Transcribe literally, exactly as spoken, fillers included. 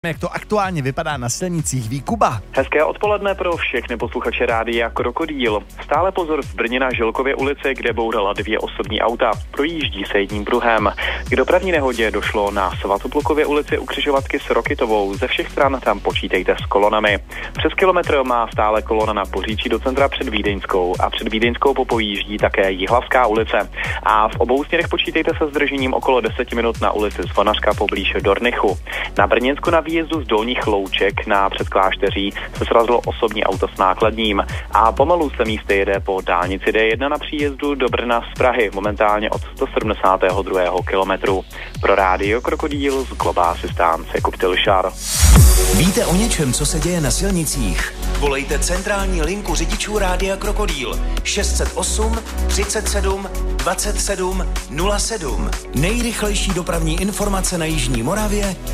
Jak to aktuálně vypadá na silnicích, ví Kuba. Hezké odpoledne pro všechny posluchače rádia Krokodýl. Stále pozor v Brně na Žilkově ulici, kde bourala dvě osobní auta. Projíždí se jedním pruhem. K dopravní nehodě došlo na Svatoplukově ulici u křižovatky s Rokytovou. Ze všech stran tam počítejte s kolonami. Přes kilometr má stále kolona na Poříčí do centra před Vídeňskou a před Vídeňskou popojíždí také Jihlavská ulice. A v obou směrech počítejte se zdržením okolo deset minut na ulici Zvonařka poblíž Dornychu. Na Brněnsku na výjezdu z Dolních Louček na Předklášteří se srazilo osobní auto s nákladním a pomalu se místy jede po dálnici D jedna na příjezdu do Brna z Prahy, momentálně od sto sedmdesátého druhého kilometru. Pro rádio Krokodýl z Global Assistance Jakub Tilšar. Víte o něčem, co se děje na silnicích? Volejte centrální linku řidičů rádia Krokodýl šest set osm třicet sedm dvacet sedm nula sedm. Nejrychlejší dopravní informace na jižní Moravě